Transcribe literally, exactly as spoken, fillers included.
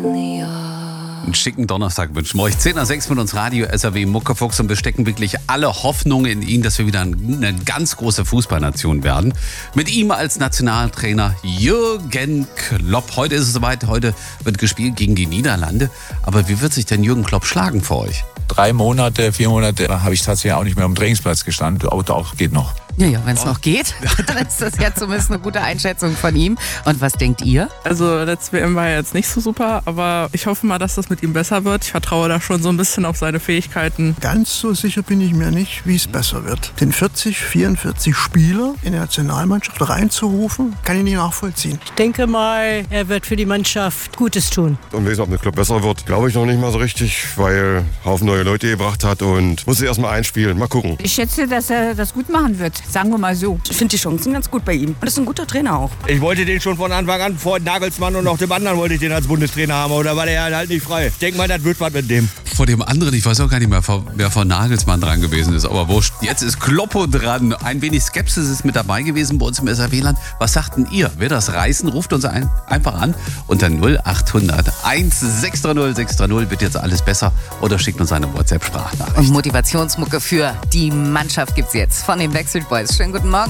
Einen schicken Donnerstag wünschen wir euch. zehn nach sechs mit uns Radio S R W Muckefuchs und wir stecken wirklich alle Hoffnungen in ihn, dass wir wieder eine ganz große Fußballnation werden. Mit ihm als Nationaltrainer Jürgen Klopp. Heute ist es soweit, heute wird gespielt gegen die Niederlande. Aber wie wird sich denn Jürgen Klopp schlagen für euch? Drei Monate, vier Monate habe ich tatsächlich auch nicht mehr am Trainingsplatz gestanden. Aber auch geht noch. Ja, ja, wenn es noch geht, dann ist das ja zumindest eine gute Einschätzung von ihm. Und was denkt ihr? Also letztes W M war ja jetzt nicht so super, aber ich hoffe mal, dass das mit ihm besser wird. Ich vertraue da schon so ein bisschen auf seine Fähigkeiten. Ganz so sicher bin ich mir nicht, wie es besser wird. Den vierzig, vierundvierzig Spieler in die Nationalmannschaft reinzurufen, kann ich nicht nachvollziehen. Ich denke mal, er wird für die Mannschaft Gutes tun. Und wie es ob eine Club besser wird, glaube ich noch nicht mal so richtig, weil Haufen neue Leute gebracht hat und muss sich erstmal einspielen. Mal gucken. Ich schätze, dass er das gut machen wird. Sagen wir mal so. Ich finde die Chancen ganz gut bei ihm. Und ist ein guter Trainer auch. Ich wollte den schon von Anfang an, vor Nagelsmann und auch dem anderen wollte ich den als Bundestrainer haben, aber da war der halt nicht frei. Ich denke mal, das wird was mit dem. Vor dem anderen, ich weiß auch gar nicht mehr, wer vor Nagelsmann dran gewesen ist, aber wurscht. Jetzt ist Kloppo dran. Ein wenig Skepsis ist mit dabei gewesen bei uns im S R W-Land. Was sagten ihr? Wird das reißen? Ruft uns ein, einfach an unter null acht hundert eins sechs drei null sechs drei null. Wird jetzt alles besser? Oder schickt uns eine WhatsApp-Sprachnachricht. Und Motivationsmucke für die Mannschaft gibt's jetzt von den Backstreet Boys. Schönen guten Morgen.